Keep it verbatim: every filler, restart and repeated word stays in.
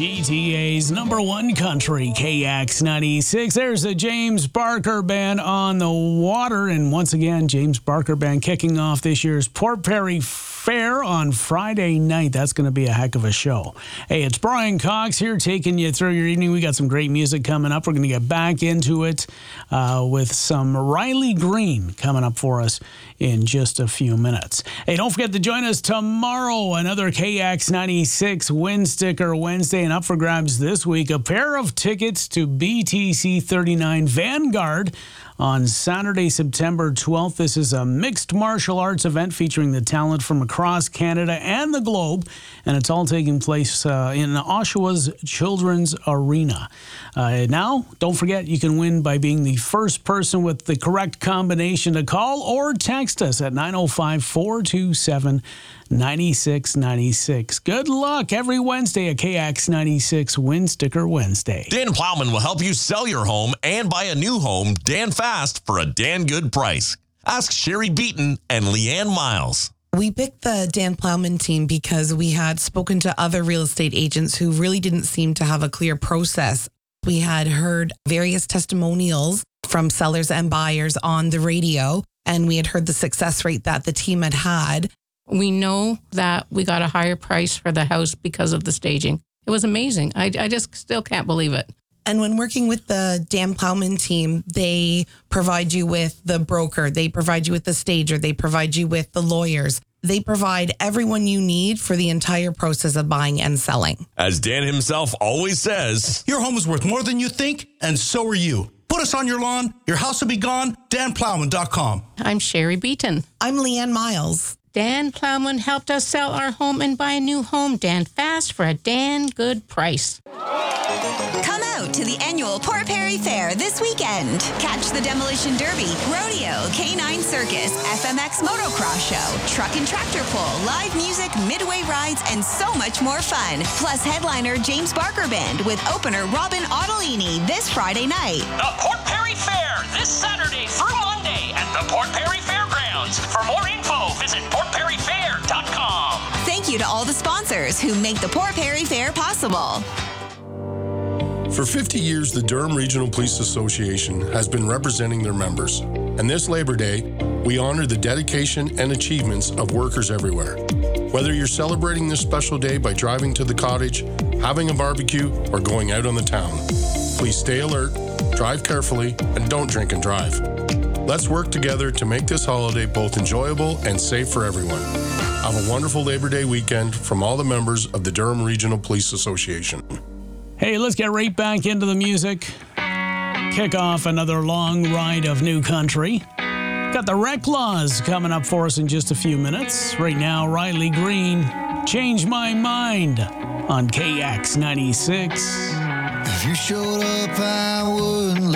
G T A's number one country, K X ninety-six. There's the James Barker Band on the water. And once again, James Barker Band kicking off this year's Port Perry Fair on Friday night. That's going to be a heck of a show. Hey, it's Brian Cox here taking you through your evening. We got some great music coming up. We're going to get back into it uh, with some Riley Green coming up for us in just a few minutes. Hey, don't forget to join us tomorrow. Another K X ninety-six Win Sticker Wednesday, and up for grabs this week, a pair of tickets to B T C thirty-nine Vanguard on Saturday, September twelfth. This is a mixed martial arts event featuring the talent from across Canada and the globe, and it's all taking place uh, in Oshawa's Children's Arena. Uh, now, don't forget, you can win by being the first person with the correct combination to call or text us at nine oh five, four two seven, nine six nine six. Good luck every Wednesday at K X ninety-six Win Sticker Wednesday. Dan Plowman will help you sell your home and buy a new home Dan fast for a Dan good price. Ask Sherry Beaton and Leanne Miles. We picked the Dan Plowman team because we had spoken to other real estate agents who really didn't seem to have a clear process. We had heard various testimonials from sellers and buyers on the radio, and we had heard the success rate that the team had had. We know that we got a higher price for the house because of the staging. It was amazing. I, I just still can't believe it. And when working with the Dan Plowman team, they provide you with the broker, they provide you with the stager, they provide you with the lawyers. They provide everyone you need for the entire process of buying and selling. As Dan himself always says, your home is worth more than you think, and so are you. Put us on your lawn, your house will be gone, dan plowman dot com. I'm Sherry Beaton. I'm Leanne Miles. Dan Plowman helped us sell our home and buy a new home Dan fast for a Dan good price. Come out to the annual Port Perry Fair this weekend. Catch the Demolition Derby, Rodeo, K nine Circus, F M X Motocross Show, Truck and Tractor Pull, live music, midway rides, and so much more fun. Plus headliner James Barker Band with opener Robin Ottolini this Friday night. The Port Perry Fair this Saturday through Monday at the Port Perry Fairgrounds. For more info, visit port perry fair dot com. Thank you to all the sponsors who make the Port Perry Fair possible. For fifty years, the Durham Regional Police Association has been representing their members. And this Labor Day, we honor the dedication and achievements of workers everywhere. Whether you're celebrating this special day by driving to the cottage, having a barbecue, or going out on the town, please stay alert, drive carefully, and don't drink and drive. Let's work together to make this holiday both enjoyable and safe for everyone. Have a wonderful Labor Day weekend from all the members of the Durham Regional Police Association. Hey, let's get right back into the music. Kick off another long ride of new country. Got the Reclaws coming up for us in just a few minutes. Right now, Riley Green, Change My Mind on K X ninety-six. If you showed up, I wouldn't